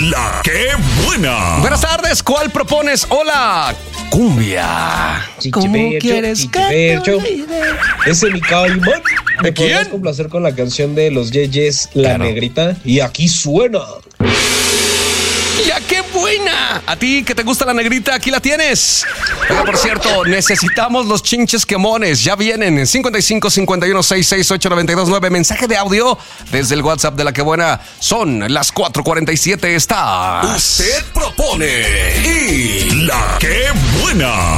La que buena. Buenas tardes, ¿cuál propones? Hola, cumbia. ¿Cómo quieres que te olvide? Ese mi Caimán. ¿De ¿Me podrías quién? complacer con la canción de los Yeyes, La Claro. Negrita? Y aquí suena. ¡Ya qué buena! A ti que te gusta la negrita, aquí la tienes. Oiga, por cierto, necesitamos los chinches quemones. Ya vienen en 55 51 66 8 92 9. Mensaje de audio desde el WhatsApp de La Que Buena. Son las 4:47. Está. Usted propone y La que buena.